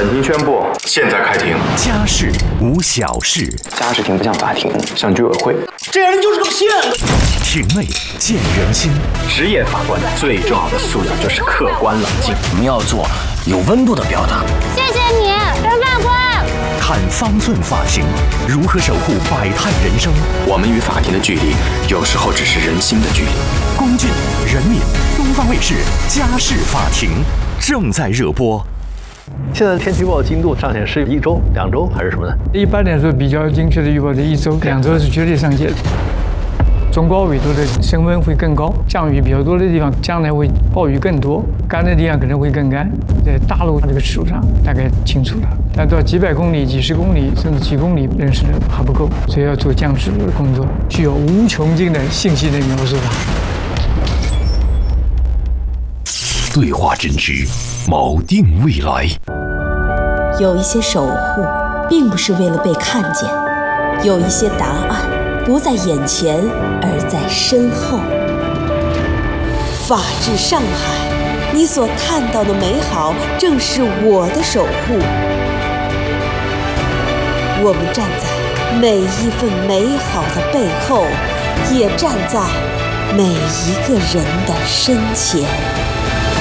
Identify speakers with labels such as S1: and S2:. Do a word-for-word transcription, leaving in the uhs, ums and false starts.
S1: 本庭宣布，现在开庭。
S2: 家事无小事，
S1: 家事庭不像法庭，像居委会。
S3: 这人就是个骗子。
S2: 庭内见人心。
S1: 职业法官最重要的素养就是客观冷静。
S4: 我们要做有温度的表达。
S5: 谢谢你，陈法官。
S2: 看方寸法庭，如何守护百态人生？
S1: 我们与法庭的距离，有时候只是人心的距离。
S2: 龚俊、任敏，东方卫视《家事法庭》正在热播。
S6: 现在天气预报精度上限是一周、两周还是什么呢？
S7: 一般来说，比较精确的预报的一周、两周是绝对上限。中高纬度的升温会更高，降雨比较多的地方将来会暴雨更多，干的地方可能会更干。在大陆这个尺度上大概清楚了，但到几百公里、几十公里甚至几公里认识的还不够，所以要做降尺度的工作，具有无穷尽的信息的描述法。
S2: 对话真知，锚定未来。
S8: 有一些守护，并不是为了被看见；有一些答案，不在眼前，而在身后。法治上海，你所看到的美好，正是我的守护。我们站在每一份美好的背后，也站在每一个人的身前。